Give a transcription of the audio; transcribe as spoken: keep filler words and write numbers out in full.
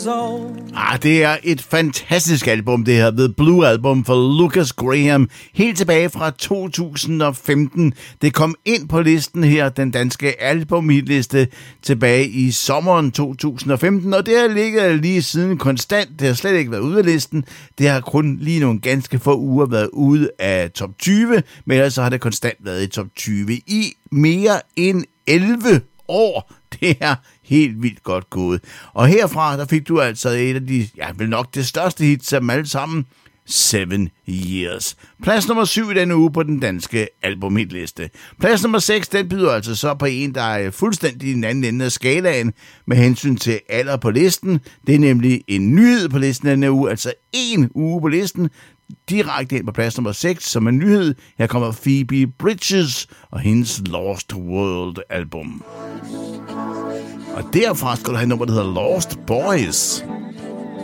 years old. Ah, det er et fantastisk album, det her The Blue Album for Lucas Graham, helt tilbage fra to tusind og femten. Det kom ind på listen her, den danske albumhitliste, tilbage i sommeren to tusind og femten, og det har ligget lige siden konstant. Det har slet ikke været ude af listen. Det har kun lige nogle ganske få uger været ude af top tyve, men ellers har det konstant været i top tyve i mere end elleve år. Det er helt vildt godt gået. Og herfra, der fik du altså et af de, ja, vel nok det største hits af dem alle sammen, Seven Years. Plads nummer syv i denne uge på den danske albumhitliste. Plads nummer seks, den byder altså så på en, der er fuldstændig i den anden ende af skalaen med hensyn til alder på listen. Det er nemlig en nyhed på listen denne uge, altså en uge på listen, direkte ind på plads nummer seks som en nyhed. Her kommer Phoebe Bridgers og hendes Lost World album. Og derfra skal du have nummer, der hedder Lost Boys.